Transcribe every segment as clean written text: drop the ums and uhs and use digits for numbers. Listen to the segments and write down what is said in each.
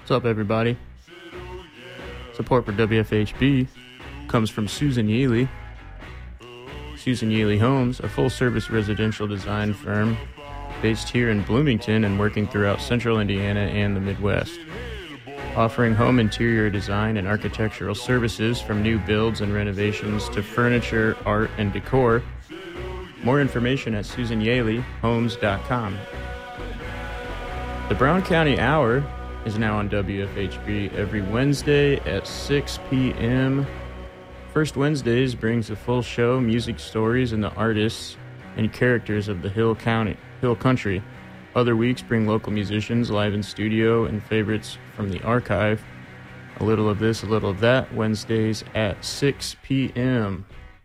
What's up, everybody? Support for WFHB comes from Susan Yealy. Susan Yealy Homes, a full-service residential design firm based here in Bloomington and working throughout central Indiana and the Midwest. Offering home interior design and architectural services from new builds and renovations to furniture, art, and decor. More information at SusanYaleyHomes.com. The Brown County Hour is now on WFHB every Wednesday at 6 p.m. First Wednesdays brings a full show, music stories, and the artists and characters of the Hill Country. Other weeks bring local musicians live in studio and favorites from the archive. A little of this, a little of that. Wednesdays at 6 p.m.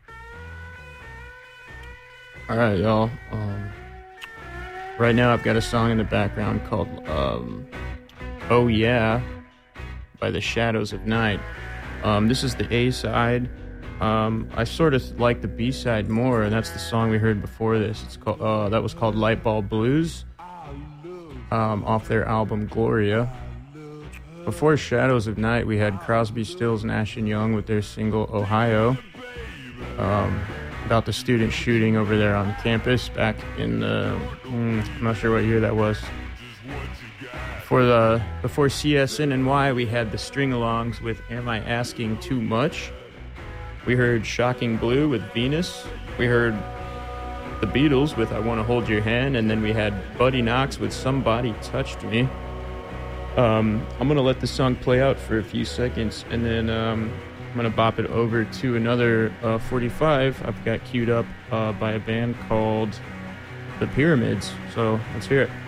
All right, y'all. Right now I've got a song in the background called Oh Yeah by the Shadows of Night. This is the A-side. I sort of like the B-side more, and that's the song we heard before this. It's called that was called Lightbulb Blues, off their album Gloria. Before Shadows of Night, we had Crosby, Stills, Nash & Young with their single Ohio, about the student shooting over there on campus back in the, I'm not sure what year that was. Before CSN&Y, we had the string-alongs with Am I Asking Too Much? We heard Shocking Blue with Venus. We heard the Beatles with I Want to Hold Your Hand. And then we had Buddy Knox with Somebody Touched Me. I'm going to let this song play out for a few seconds, and then I'm going to bop it over to another 45 I've got queued up by a band called The Pyramids. So let's hear it.